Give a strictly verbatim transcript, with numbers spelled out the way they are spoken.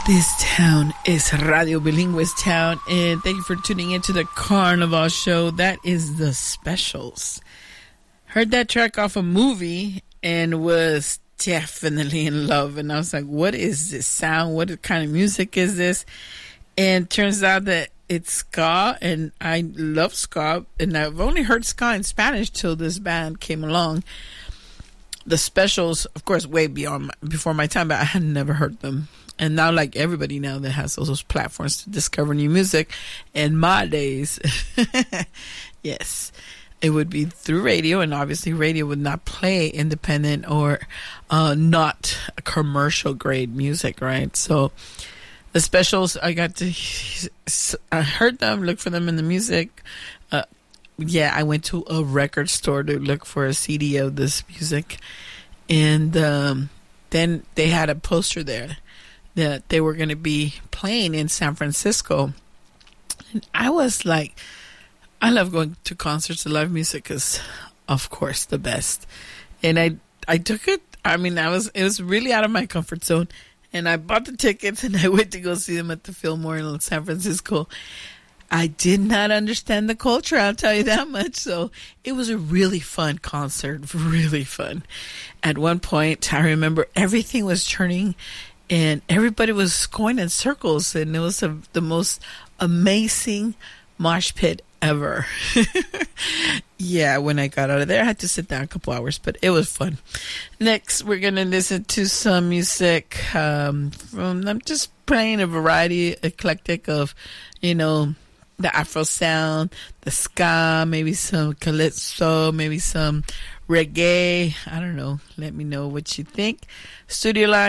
This town is Radio Bilingüe's town, and thank you for tuning into the Carnival Show. That is The Specials. Heard that track off a movie and was definitely in love. And I was like, what is this sound? What kind of music is this? And turns out that it's ska, and I love ska. And I've only heard ska in Spanish till this band came along. The Specials, of course, way beyond my, before my time, but I had never heard them. And now, like everybody now that has those, those platforms to discover new music, in my days, yes, it would be through radio, and obviously radio would not play independent or uh, not commercial grade music, right? So the Specials, I got to, I heard them, look for them in the music. Uh, yeah, I went to a record store to look for a C D of this music, and um, then they had a poster there that they were going to be playing in San Francisco. And I was like, I love going to concerts. I love music because, of course, the best. And I I took it. I mean, I was it was really out of my comfort zone. And I bought the tickets and I went to go see them at the Fillmore in San Francisco. I did not understand the culture, I'll tell you that much. So it was a really fun concert, really fun. At one point, I remember everything was turning and everybody was going in circles, and it was a, the most amazing mosh pit ever. Yeah, when I got out of there, I had to sit down a couple hours, but it was fun. Next, we're going to listen to some music um, from, I'm just playing a variety, eclectic of, you know, the Afro sound, the ska, maybe some calypso, maybe some reggae. I don't know. Let me know what you think. Studio Line.